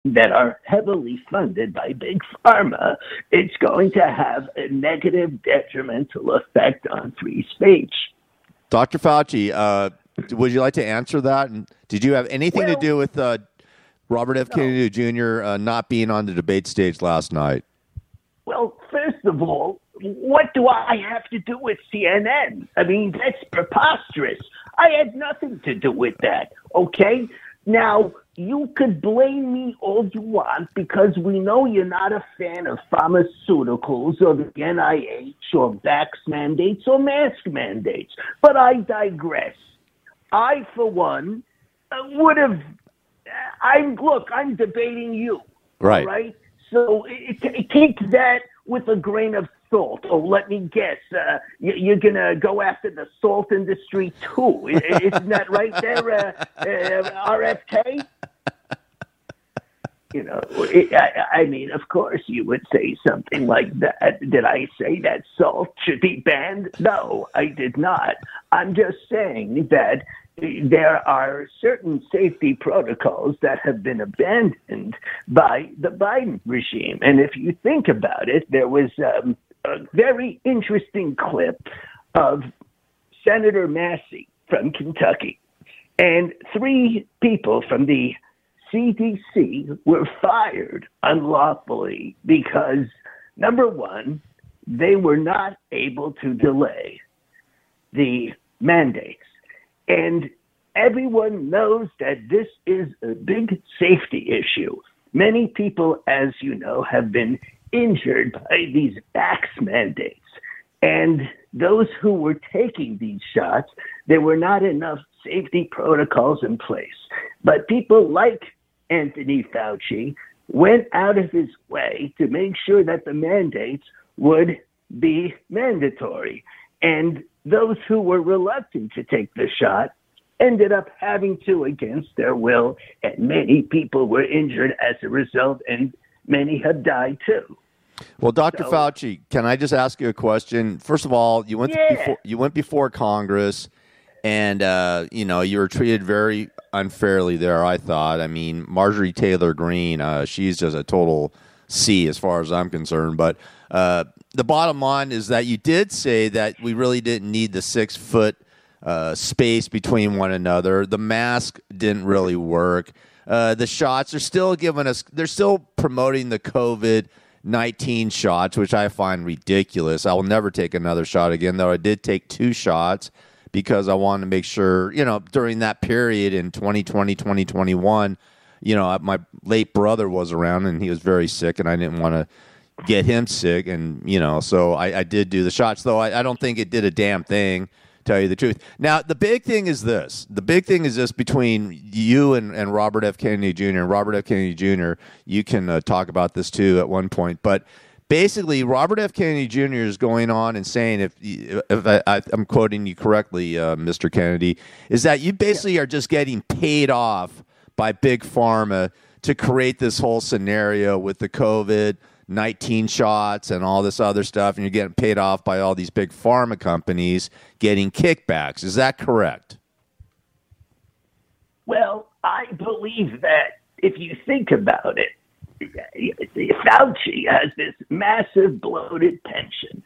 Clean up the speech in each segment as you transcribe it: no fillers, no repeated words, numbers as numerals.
that are heavily funded by Big Pharma, it's going to have a negative detrimental effect on free speech. Dr. Fauci, would you like to answer that? And did you have anything to do with Robert F. Kennedy Jr. Not being on the debate stage last night? Well, first of all, what do I have to do with CNN? I mean, that's preposterous. I had nothing to do with that, okay? Now, you could blame me all you want because we know you're not a fan of pharmaceuticals or the NIH or vax mandates or mask mandates. But I digress. I, for one, would have... I'm debating you, right? All right? So take that with a grain of salt. Oh, let me guess. You're going to go after the salt industry, too. Isn't that right there, RFK? You know, I mean, of course you would say something like that. Did I say that salt should be banned? No, I did not. I'm just saying that there are certain safety protocols that have been abandoned by the Biden regime. And if you think about it, there was a very interesting clip of Senator Massey from Kentucky. And 3 people from the CDC were fired unlawfully because, number one, they were not able to delay the mandates. And everyone knows that this is a big safety issue. Many people, as you know, have been injured by these vax mandates. And those who were taking these shots, there were not enough safety protocols in place. But people like Anthony Fauci went out of his way to make sure that the mandates would be mandatory. And those who were reluctant to take the shot ended up having to against their will, and many people were injured as a result, and many have died too. Well, Dr. Fauci, can I just ask you a question? First of all, you went before Congress, and you were treated very unfairly there, I thought. I mean, Marjorie Taylor Greene, she's just a total C as far as I'm concerned. But the bottom line is that you did say that we really didn't need the 6-foot space between one another. The mask didn't really work. The shots are still they're still promoting the COVID-19 shots, which I find ridiculous. I will never take another shot again, though I did take 2 shots because I wanted to make sure, during that period in 2020, 2021, my late brother was around and he was very sick and I didn't want to get him sick. And, so I did do the shots, though I don't think it did a damn thing, tell you the truth. Now, the big thing is this. The big thing is this between you and Robert F. Kennedy Jr. And Robert F. Kennedy Jr., you can talk about this too at one point. But basically, Robert F. Kennedy Jr. is going on and saying, if I'm quoting you correctly, Mr. Kennedy, is that you basically are just getting paid off by Big Pharma to create this whole scenario with the COVID-19 shots and all this other stuff, and you're getting paid off by all these big pharma companies getting kickbacks. Is that correct? Well, I believe that if you think about it, Fauci has this massive bloated pension,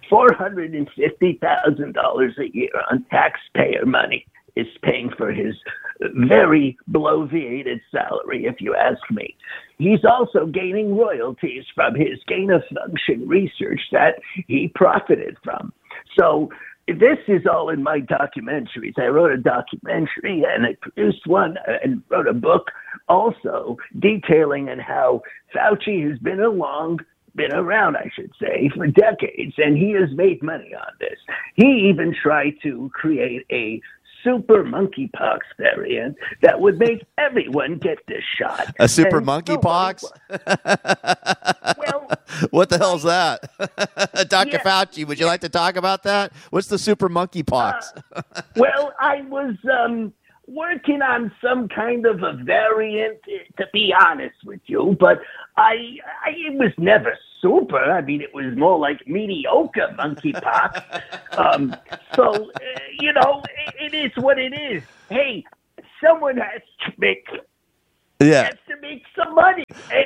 $450,000 a year on taxpayer money is paying for his very bloviated salary, if you ask me. He's also gaining royalties from his gain-of-function research that he profited from. So this is all in my documentaries. I wrote a documentary and I produced one and wrote a book also detailing on how Fauci has been around, I should say, for decades, and he has made money on this. He even tried to create a super monkeypox variant that would make everyone get this shot. A super monkeypox? Well, what the hell's that? Dr. Fauci, would you like to talk about that? What's the super monkeypox? Well, I was working on some kind of a variant, to be honest with you, but it was never super. I mean, it was more like mediocre monkeypox. So, it is what it is. Hey, someone has to make Yeah. Has to make some money.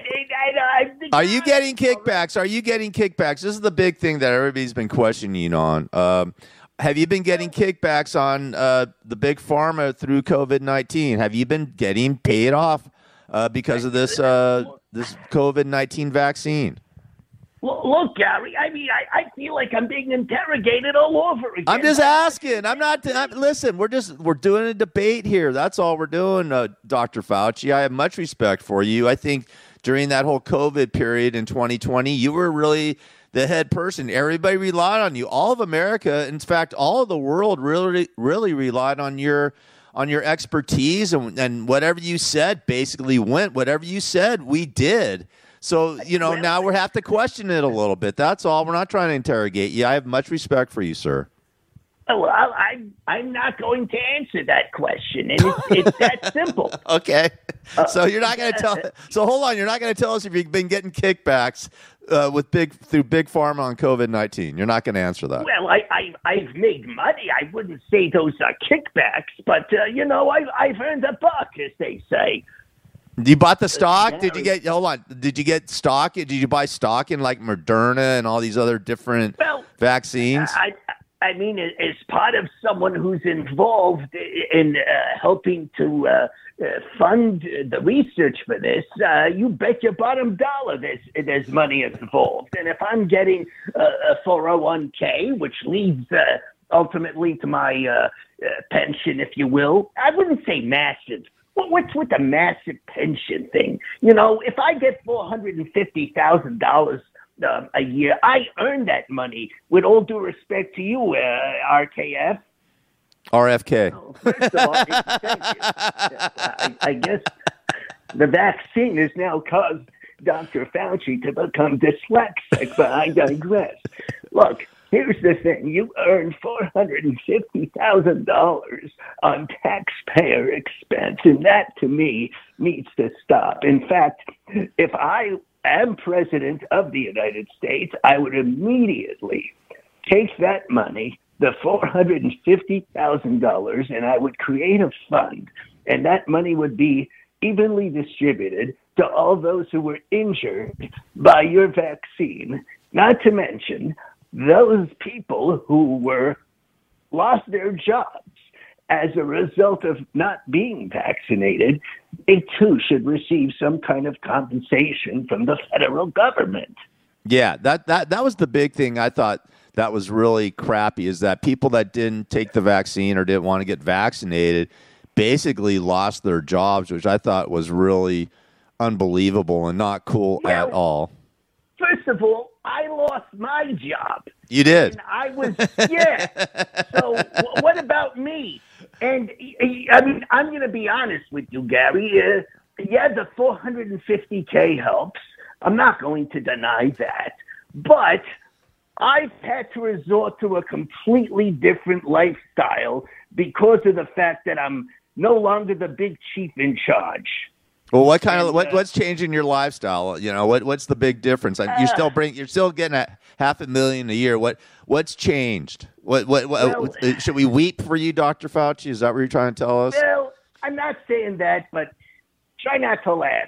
Are you getting kickbacks? Are you getting kickbacks? This is the big thing that everybody's been questioning on. Have you been getting kickbacks on the big pharma through COVID-19? Have you been getting paid off because of this COVID-19 vaccine? Look, Gary, I mean, I feel like I'm being interrogated all over again. I'm just asking. Listen, we're doing a debate here. That's all we're doing, Dr. Fauci. I have much respect for you. I think during that whole COVID period in 2020, you were really the head person. Everybody relied on you. All of America, in fact, all of the world really relied on your expertise, and whatever you said basically went. Whatever you said, we did. So, now we have to question it a little bit. That's all. We're not trying to interrogate you. I have much respect for you, sir. Well, I'm not going to answer that question, and it's that simple. Okay. So you're not going to tell. So hold on. You're not going to tell us if you've been getting kickbacks through Big Pharma on COVID-19. You're not going to answer that. Well, I've made money. I wouldn't say those are kickbacks, but I've earned a buck, as they say. You bought the stock? Did you get? Hold on. Did you get stock? Did you buy stock in like Moderna and all these other different vaccines? I mean, as part of someone who's involved in helping to fund the research for this, you bet your bottom dollar there's money involved. And if I'm getting a 401k, which leads ultimately to my pension, if you will, I wouldn't say massive. What's with the massive pension thing? If I get $450,000 a year, I earn that money. With all due respect to you, RKF. RFK. First of all, thank you. I guess the vaccine has now caused Dr. Fauci to become dyslexic, but I digress. Look, here's the thing. You earn $450,000 on taxpayer expense, and that, to me, needs to stop. In fact, if I am president of the United States, I would immediately take that money, the $450,000, and I would create a fund, and that money would be evenly distributed to all those who were injured by your vaccine, not to mention those people who lost their jobs as a result of not being vaccinated. They too should receive some kind of compensation from the federal government. Yeah, that was the big thing I thought that was really crappy, is that people that didn't take the vaccine or didn't want to get vaccinated basically lost their jobs, which I thought was really unbelievable and not cool at all. First of all, I lost my job. You did? And I was, yeah. So what about me? And I mean, I'm going to be honest with you, Gary. The $450K helps. I'm not going to deny that. But I've had to resort to a completely different lifestyle because of the fact that I'm no longer the big chief in charge. Well, what's changing your lifestyle? What's the big difference? You're still getting $500,000 a year. What's changed? What should we weep for you, Dr. Fauci? Is that what you're trying to tell us? Well, I'm not saying that, but try not to laugh.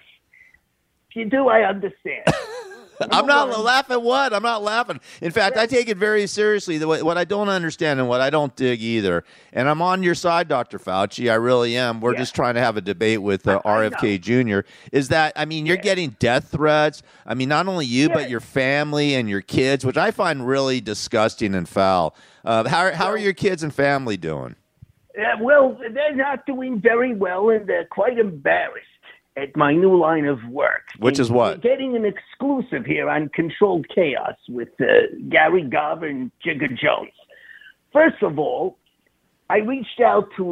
If you do, I understand. I'm not laughing. What? I'm not laughing. In fact, I take it very seriously. What I don't understand and what I don't dig either. And I'm on your side, Dr. Fauci. I really am. We're just trying to have a debate with RFK Jr. Is that, I mean, you're getting death threats. I mean, not only you, but your family and your kids, which I find really disgusting and foul. How are your kids and family doing? Well, they're not doing very well, and they're quite embarrassed at my new line of work. Which is what? Getting an exclusive here on Controlled Chaos with Gary Garver and Jigger Jones. First of all, I reached out to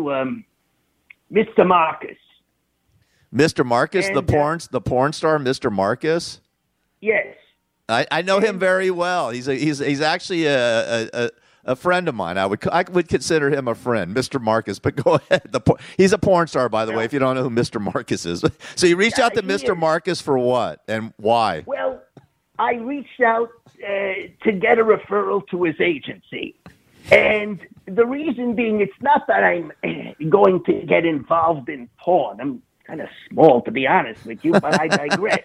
Mr. Marcus. Mr. Marcus, and, the porn star, Mr. Marcus? Yes. I know him very well. He's actually a friend of mine. I would consider him a friend, Mr. Marcus. But go ahead. He's a porn star, by the way, if you don't know who Mr. Marcus is. So you reached out to Mr. Marcus for what and why? Well, I reached out to get a referral to his agency. And the reason being, it's not that I'm going to get involved in porn. kind of small, to be honest with you, but I digress.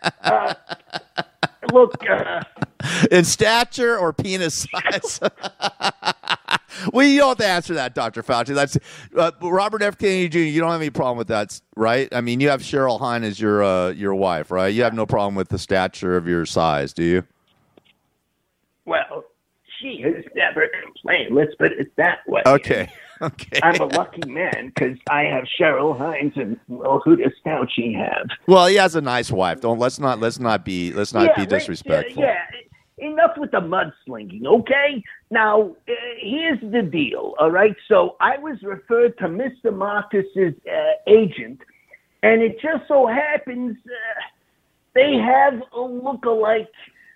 Look, in stature or penis size? Well, you don't have to answer that, Dr. Fauci. That's Robert F. Kennedy Jr. You don't have any problem with that, right? I mean, you have Cheryl Hine as your wife, right? You have no problem with the stature of your size, do you? Well, she has never complained. Let's put it that way. Okay. I'm a lucky man because I have Cheryl Hines, and well, who does Fauci have? Well, he has a nice wife. Let's not be disrespectful. Enough with the mudslinging, okay? Now, here's the deal, all right? So I was referred to Mr. Marcus's agent, and it just so happens they have a lookalike,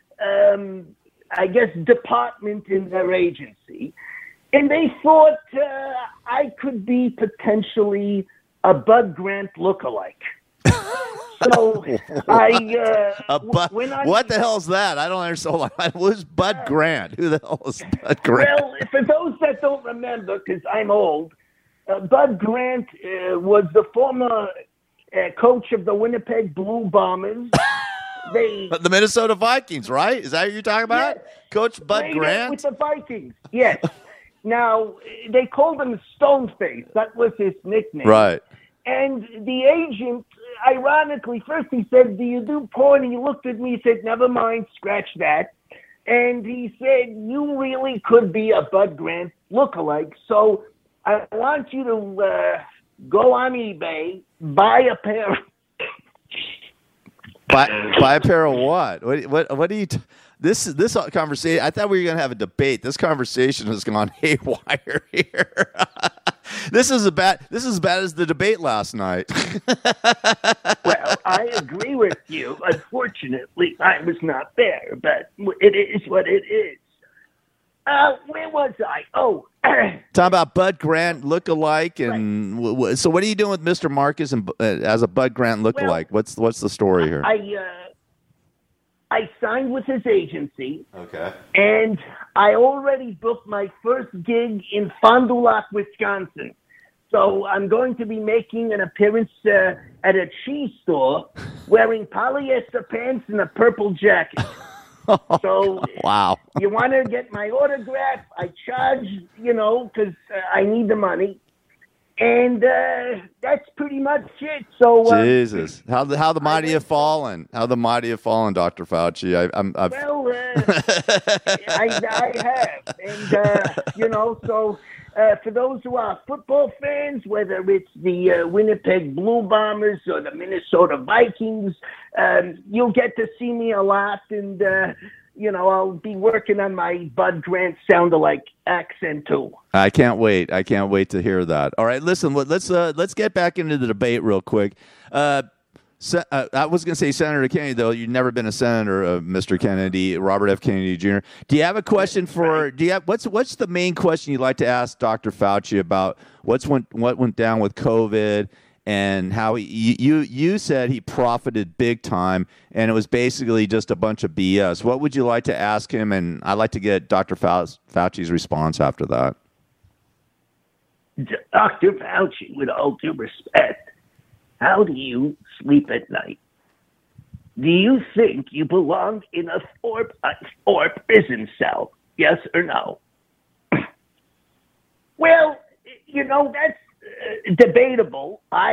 I guess, department in their agency, and they thought I could be potentially a Bud Grant lookalike. So what the hell is that? I don't understand. Who's Bud Grant? Who the hell is Bud Grant? Well, for those that don't remember, because I'm old, Bud Grant was the former coach of the Winnipeg Blue Bombers. The Minnesota Vikings, right? Is that what you're talking about? Yes. Coach Bud Grant? With the Vikings, yes. Now, they called him Stoneface. That was his nickname. Right. And the agent, ironically, first he said, "Do you do porn?" And he looked at me and said, "Never mind, scratch that." And he said, "You really could be a Bud Grant lookalike. So I want you to go on eBay, buy a pair of..." Buy a pair of what? What do you... This conversation, I thought we were going to have a debate. This conversation has gone haywire here. This is as bad as the debate last night. Well, I agree with you. Unfortunately, I was not there, but it is what it is. Where was I? Oh, talking about Bud Grant lookalike, and right. So what are you doing with Mr. Marcus and as a Bud Grant lookalike? Well, what's the story here? I signed with his agency. Okay. And I already booked my first gig in Fond du Lac, Wisconsin. So I'm going to be making an appearance at a cheese store wearing polyester pants and a purple jacket. So wow. You want to get my autograph? I charge, because I need the money. And that's pretty much it. So Jesus, how the mighty have fallen? How the mighty have fallen, Dr. Fauci? I have, and So for those who are football fans, whether it's the Winnipeg Blue Bombers or the Minnesota Vikings, you'll get to see me a lot, and I'll be working on my Bud Grant sound-alike accent too. I can't wait. To hear that. All right, listen. Let's get back into the debate real quick. I was going to say Senator Kennedy, though. You've never been a senator, Mr. Kennedy, Robert F. Kennedy Jr. Do you have a question for? Do you have what's the main question you'd like to ask Dr. Fauci about what went down with COVID? And how you said he profited big time, and it was basically just a bunch of BS. What would you like to ask him? And I'd like to get Dr. Fauci's response after that. Dr. Fauci, with all due respect, how do you sleep at night? Do you think you belong in a or prison cell? Yes or no? Well, that's debatable. I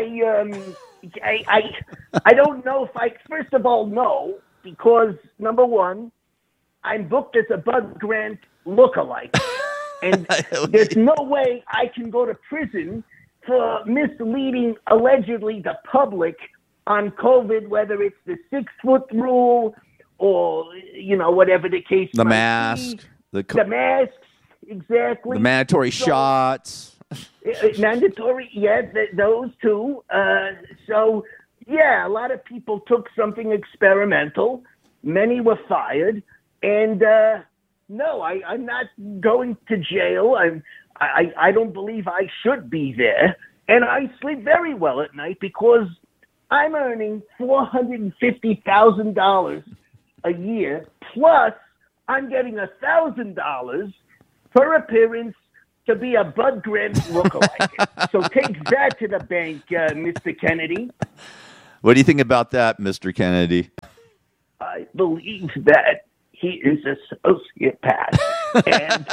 don't know if first of all, no, because number one, I'm booked as a Bud Grant lookalike, and there's no way I can go to prison for misleading allegedly the public on COVID, whether it's the 6-foot rule or whatever the case. The mask, the masks, exactly. The mandatory shots. Mandatory, those two. So, a lot of people took something experimental. Many were fired. And, no, I'm not going to jail. I don't believe I should be there. And I sleep very well at night because I'm earning $450,000 a year. Plus, I'm getting $1,000 per appearance to be a Bud Grant lookalike. So take that to the bank, Mr. Kennedy. What do you think about that, Mr. Kennedy? I believe that he is a sociopath, and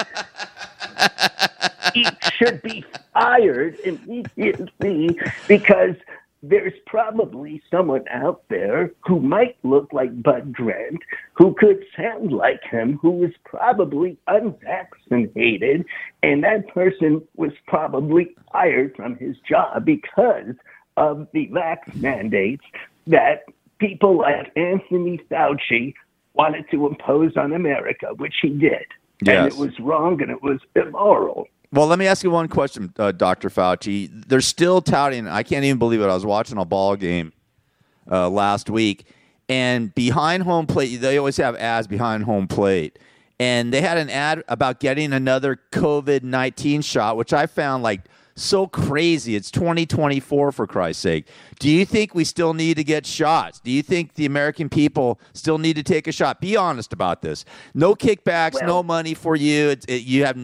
he should be fired immediately because there's probably someone out there who might look like Bud Grant, who could sound like him, who is probably unvaccinated, and that person was probably fired from his job because of the vax mandates that people like Anthony Fauci wanted to impose on America, which he did. Yes. And it was wrong and it was immoral. Well, let me ask you one question, Dr. Fauci. They're still touting, I can't even believe it, I was watching a ball game last week, and behind home plate, they always have ads behind home plate, and they had an ad about getting another COVID-19 shot, which I found like so crazy. It's 2024, for Christ's sake. Do you think we still need to get shots? Do you think the American people still need to take a shot? Be honest about this. No kickbacks, no money for you. You have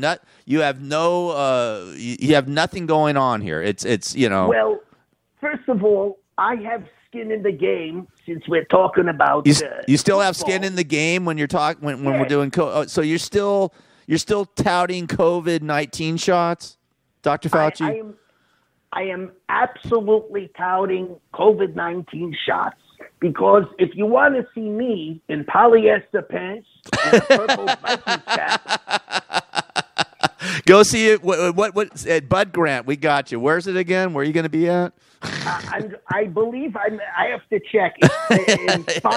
nothing going on here. It's you know. Well, first of all, I have skin in the game since we're talking about. You still have football. skin in the game when you're talking when we're doing. So you're still touting COVID-19 shots, Dr. Fauci? I am absolutely touting COVID-19 shots because if you want to see me in polyester pants and a purple Vikings cap, go see it. What at Bud Grant? We got you. Where's it again? Where are you going to be at? I believe I have to check. It's in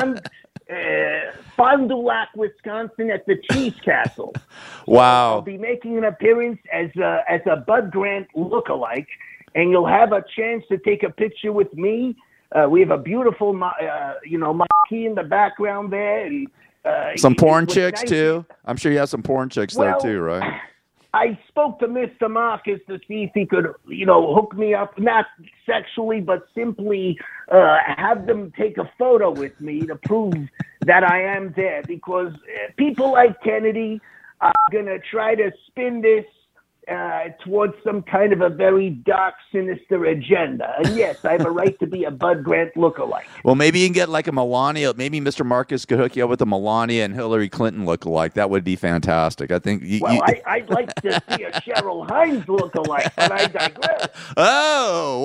Fond du Lac, Wisconsin, at the Cheese Castle. Wow! I'll be making an appearance as a Bud Grant lookalike, and you'll have a chance to take a picture with me. We have a beautiful, marquee in the background there, and some porn chicks too. I'm sure you have some porn chicks there too, right? I spoke to Mr. Marcus to see if he could, hook me up, not sexually, but simply have them take a photo with me to prove that I am there. Because people like Kennedy are going to try to spin this towards some kind of a very dark, sinister agenda. And yes, I have a right to be a Bud Grant lookalike. Well, maybe you can get like a Melania. Maybe Mr. Marcus could hook you up with a Melania and Hillary Clinton lookalike. That would be fantastic. I think. I'd like to see a Cheryl Hines lookalike, but I digress. Oh,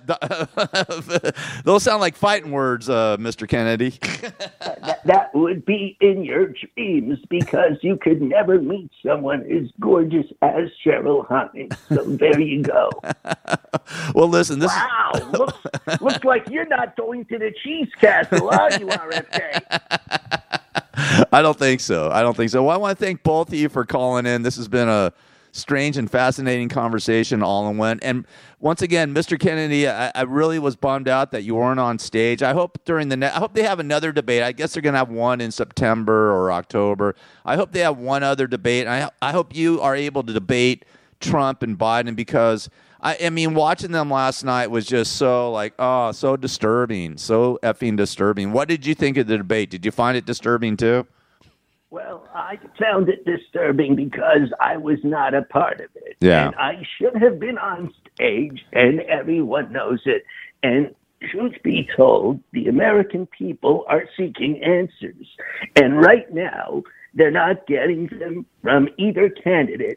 well, those sound like fighting words, Mr. Kennedy. That would be in your dreams because you could never meet someone as gorgeous as Cheryl Hines. So there you go. Well, listen, this looks like you're not going to the Cheese Castle, are you, RFK? I don't think so. Well, I want to thank both of you for calling in. This has been a strange and fascinating conversation all in one. And once again, Mr. Kennedy, I really was bummed out that you weren't on stage. I hope I hope they have another debate. I guess they're going to have one in September or October. I hope they have one other debate. I hope you are able to debate Trump and Biden because I mean, watching them last night was just so disturbing, so effing disturbing. What did you think of the debate? Did you find it disturbing too? Well, I found it disturbing because I was not a part of it. Yeah. And I should have been on stage, and everyone knows it. And truth be told, the American people are seeking answers. And right now, they're not getting them from either candidate.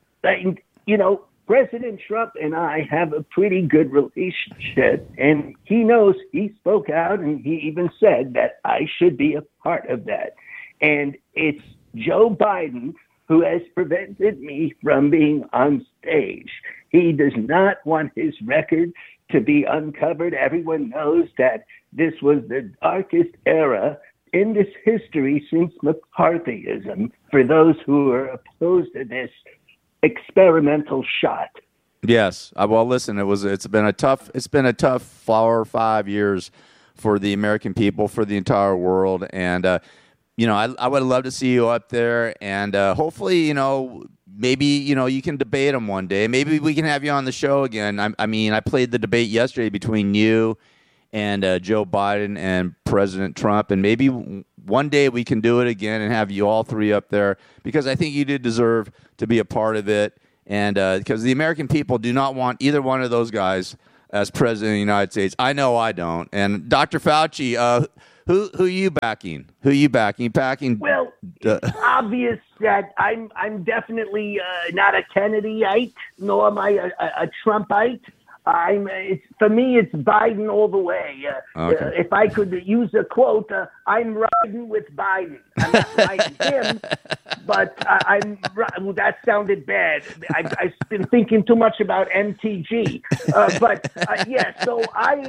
President Trump and I have a pretty good relationship, and he knows he spoke out, and he even said that I should be a part of that. And it's Joe Biden who has prevented me from being on stage. He does not want his record to be uncovered. Everyone knows that this was the darkest era in this history since McCarthyism for those who are opposed to this experimental shot. Yes. Well, listen, it's been a tough 4 or 5 years for the American people, for the entire world, and I would love to see you up there, and hopefully, maybe you can debate them one day. Maybe we can have you on the show again. I played the debate yesterday between you and Joe Biden and President Trump, and maybe one day we can do it again and have you all three up there because I think you did deserve to be a part of it. And because the American people do not want either one of those guys as president of the United States. I know I don't. And Dr. Fauci, who are you backing? Who are you backing? Well, it's obvious that I'm definitely not a Kennedyite, nor am I a Trumpite. For me, it's Biden all the way. Okay. If I could use a quote, I'm riding with Biden. I'm not riding him, but well, that sounded bad. I've been thinking too much about MTG. So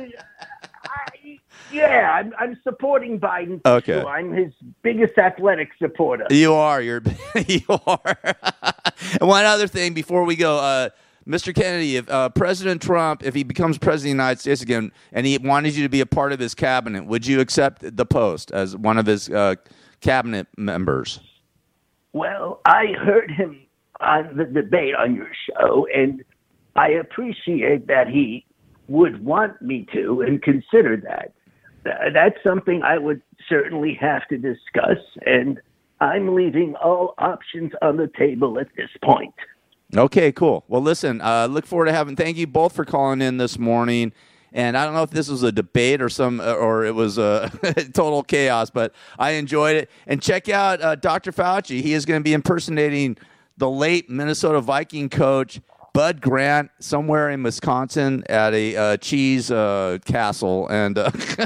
I'm supporting Biden. Okay. Sure. I'm his biggest athletic supporter. You are. You are. And one other thing before we go, Mr. Kennedy, if President Trump, if he becomes president of the United States again, and he wanted you to be a part of his cabinet, would you accept the post as one of his cabinet members? Well, I heard him on the debate on your show, and I appreciate that he would want me to and consider that. That's something I would certainly have to discuss, and I'm leaving all options on the table at this point. Okay, cool. Well, listen, look forward to thank you both for calling in this morning. And I don't know if this was a debate or it was total chaos, but I enjoyed it. And check out Dr. Fauci. He is going to be impersonating the late Minnesota Viking coach Bud Grant somewhere in Wisconsin at a cheese castle. And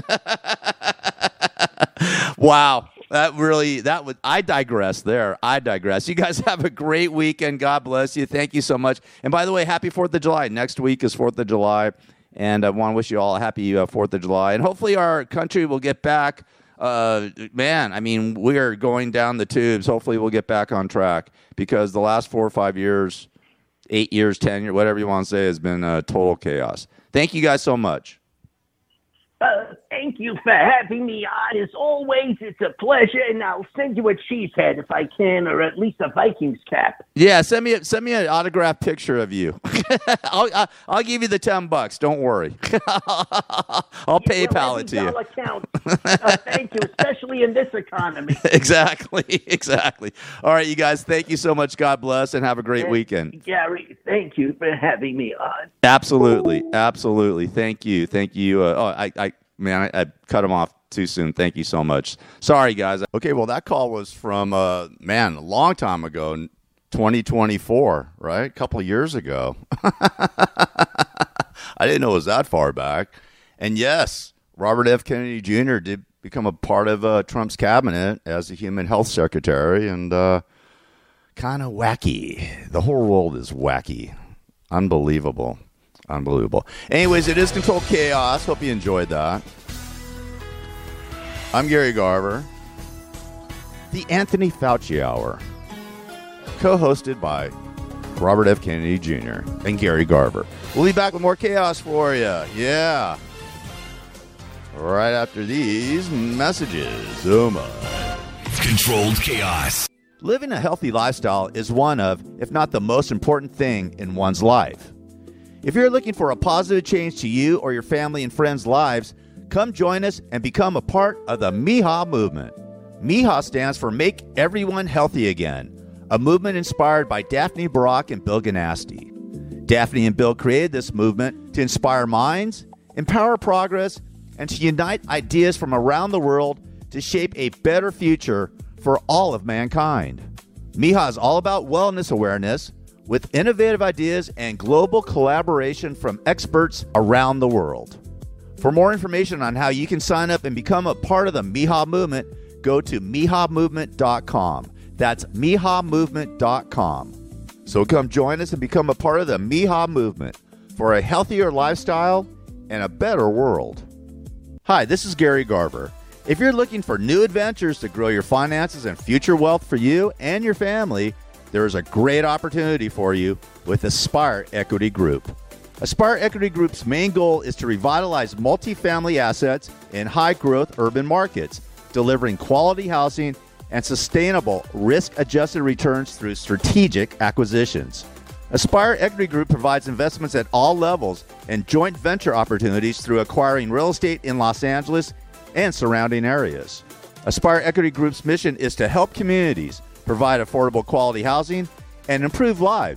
wow. I digress there. You guys have a great weekend. God bless you. Thank you so much. And by the way, happy 4th of July. Next week is 4th of July. And I want to wish you all a happy 4th of July. And hopefully our country will get back. We are going down the tubes. Hopefully we'll get back on track because the last 4 or 5 years, 8 years, 10 years, whatever you want to say, has been total chaos. Thank you guys so much. Thank you for having me on. As always, it's a pleasure, and I'll send you a cheese head if I can, or at least a Vikings cap. Yeah, send me an autographed picture of you. I'll give you the $10. Don't worry. I'll PayPal it to you. Count. Thank you, especially in this economy. Exactly. All right, you guys. Thank you so much. God bless, and have a great weekend. Gary, thank you for having me on. Absolutely. Thank you. I cut him off too soon. Thank you so much. Sorry, guys. Okay, well, that call was from, a long time ago, 2024, right? A couple of years ago. I didn't know it was that far back. And yes, Robert F. Kennedy Jr. did become a part of Trump's cabinet as the Human Health Secretary, and kind of wacky. The whole world is wacky. Unbelievable. Anyways, it is Controlled Chaos. Hope you enjoyed that. I'm Gary Garver. The Anthony Fauci Hour. Co-hosted by Robert F. Kennedy Jr. and Gary Garver. We'll be back with more chaos for you. Yeah. Right after these messages. Oh my. Controlled Chaos. Living a healthy lifestyle is one of, if not the most important thing in one's life. If you're looking for a positive change to you or your family and friends' lives, come join us and become a part of the MIHA movement. MIHA stands for Make Everyone Healthy Again, a movement inspired by Daphne Barak and Bill Ganasty. Daphne and Bill created this movement to inspire minds, empower progress, and to unite ideas from around the world to shape a better future for all of mankind. MIHA is all about wellness awareness, with innovative ideas and global collaboration from experts around the world. For more information on how you can sign up and become a part of the MIHA movement, go to mihamovement.com. That's mihamovement.com. So come join us and become a part of the MIHA movement for a healthier lifestyle and a better world. Hi, this is Gary Garver. If you're looking for new adventures to grow your finances and future wealth for you and your family, there is a great opportunity for you with Aspire Equity Group. Aspire Equity Group's main goal is to revitalize multifamily assets in high-growth urban markets, delivering quality housing and sustainable risk-adjusted returns through strategic acquisitions. Aspire Equity Group provides investments at all levels and joint venture opportunities through acquiring real estate in Los Angeles and surrounding areas. Aspire Equity Group's mission is to help communities provide affordable quality housing and improve lives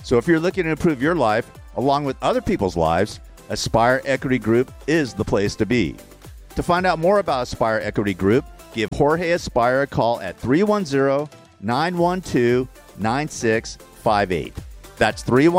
So if you're looking to improve your life along with other people's lives, Aspire Equity Group is the place to be. To find out more about Aspire Equity Group, give Jorge Aspire a call at 310-912-9658. That's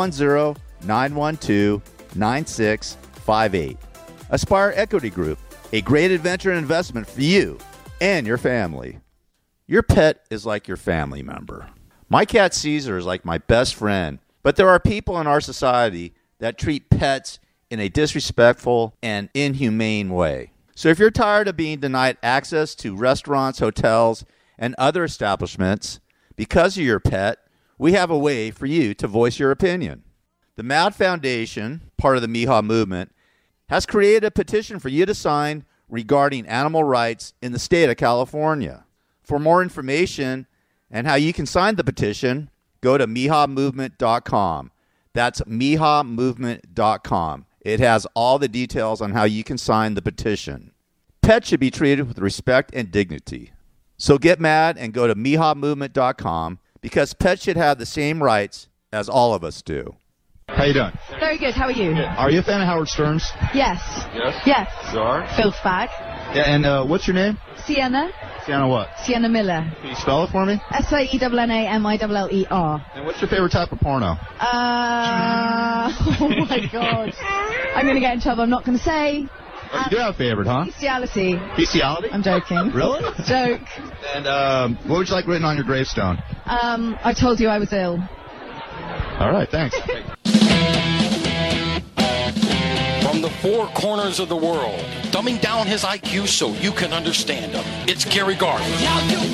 310-912-9658. Aspire Equity Group, a great adventure and investment for you and your family. Your pet is like your family member. My cat Caesar is like my best friend, but there are people in our society that treat pets in a disrespectful and inhumane way. So if you're tired of being denied access to restaurants, hotels, and other establishments because of your pet, we have a way for you to voice your opinion. The MAD Foundation, part of the MIHA movement, has created a petition for you to sign regarding animal rights in the state of California. For more information and how you can sign the petition, go to mihamovement.com. That's mihamovement.com. It has all the details on how you can sign the petition. Pets should be treated with respect and dignity. So get mad and go to mihamovement.com because pets should have the same rights as all of us do. How you doing? Very good. How are you? Are you a fan of Howard Stern's? Yes. Yes? Yes. You are? Filth bag. Yeah, and what's your name? Sienna. Sienna what? Sienna Miller. Can you spell it for me? SIENNAMILLER. And what's your favorite type of porno? Oh my God. I'm going to get in trouble. I'm not going to say. Oh, you do have a favorite, huh? Bestiality. Bestiality? I'm joking. Really? Joke. And what would you like written on your gravestone? I told you I was ill. All right, thanks. From the four corners of the world, dumbing down his IQ so you can understand him. It's Gary Garver.